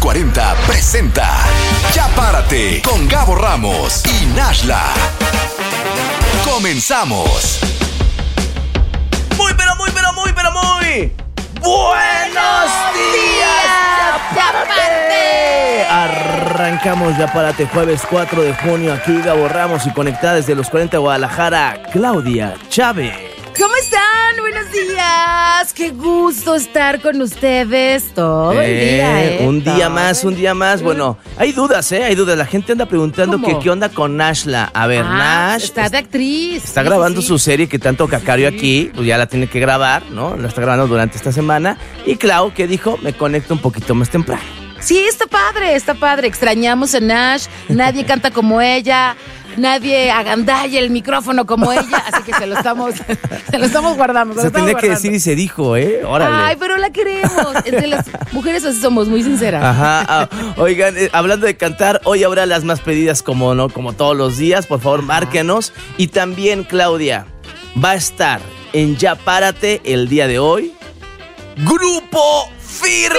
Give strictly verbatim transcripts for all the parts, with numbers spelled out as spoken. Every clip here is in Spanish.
cuarenta presenta Ya Párate con Gabo Ramos y Nashla. Comenzamos. Muy, pero muy, pero muy, pero muy ¡buenos días! ¡Ya Párate! Arrancamos Ya Párate, jueves cuatro de junio. Aquí Gabo Ramos y conectada desde los cuarenta de Guadalajara, Claudia Chávez. ¿Cómo están? Buenos días. Qué gusto estar con ustedes todo eh, el día, ¿eh? Un día más, un día más. Bueno, hay dudas, ¿eh? Hay dudas. La gente anda preguntando que qué onda con Nashla. A ver, ah, Nash... Está de actriz. Está sí, grabando sí, su sí. serie que tanto cacareó sí. aquí. Pues ya la tiene que grabar, ¿no? La está grabando durante esta semana. Y Clau, que dijo, me conecto un poquito más temprano. Sí, está padre, está padre. Extrañamos a Nash. Nadie canta como ella. Nadie agandalla el micrófono como ella, así que se lo estamos, se lo estamos guardando. Se, se lo estamos tenía que guardando. decir y se dijo, ¿eh? Órale. Ay, pero la queremos. Entre las mujeres así somos, muy sinceras. Ajá. Ah, oigan, eh, hablando de cantar, hoy habrá las más pedidas como, ¿no? Como todos los días. Por favor, márquenos. Y también, Claudia, va a estar en Ya Párate el día de hoy. ¡Grupo Firme!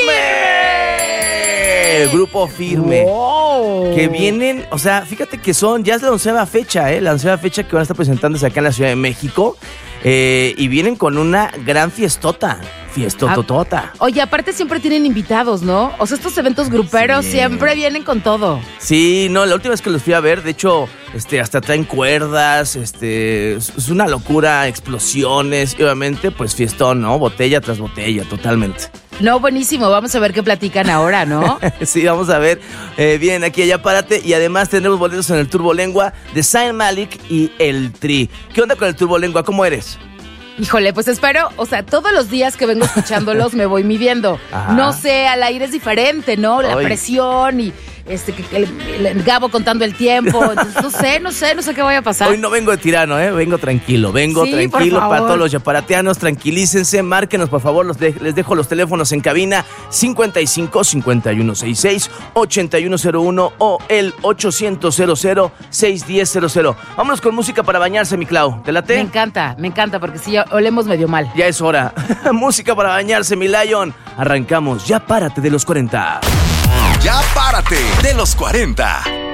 ¡Firme! Grupo Firme. Wow. Que vienen, o sea, fíjate que son, ya es la onceava fecha, ¿eh? La onceava fecha que van a estar presentándose acá en la Ciudad de México. Eh, y vienen con una gran fiestota. Fiestototota. Ah, oye, aparte siempre tienen invitados, ¿no? O sea, estos eventos gruperos sí. siempre vienen con todo. Sí, no, la última vez que los fui a ver, de hecho, este, hasta traen cuerdas, este, es una locura, explosiones, y obviamente, pues fiestón, ¿no? Botella tras botella, totalmente. No, buenísimo, vamos a ver qué platican ahora, ¿no? Sí, vamos a ver. Eh, bien, aquí Ya Párate. Y además tendremos boletos en el Turbolengua de Zayn Malik y el Tri. ¿Qué onda con el Turbolengua? ¿Cómo eres? Híjole, pues espero, o sea, todos los días que vengo escuchándolos me voy midiendo. Ajá. No sé, al aire es diferente, ¿no? La Oy. presión y este que, que el, el Gabo contando el tiempo. Entonces, no sé, no sé, no sé qué vaya a pasar. Hoy no vengo de tirano, ¿eh? Vengo tranquilo, vengo sí, tranquilo para todos los yaparateanos. Tranquilícense, márquenos, por favor. Los de, les dejo los teléfonos en cabina cincuenta y cinco, cincuenta y uno sesenta y seis, ochenta y uno cero uno o el ochocientos, cero cero, seiscientos diez cero cero. Vámonos con música para bañarse, mi Clau. ¿Te late? Me encanta, me encanta, porque si ya olemos medio mal. Ya es hora. Música para bañarse, mi Lion. Arrancamos Ya Párate de los cuarenta. Ya Párate de los cuarenta.